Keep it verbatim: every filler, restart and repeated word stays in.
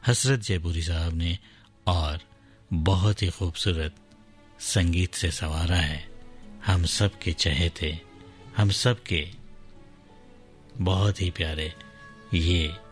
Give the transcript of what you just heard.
हसरत जयपुरी साहब ने और बहुत ही खूबसूरत संगीत से संवारा है। हम सब के चहेते, हम सब के बहुत ही प्यारे ये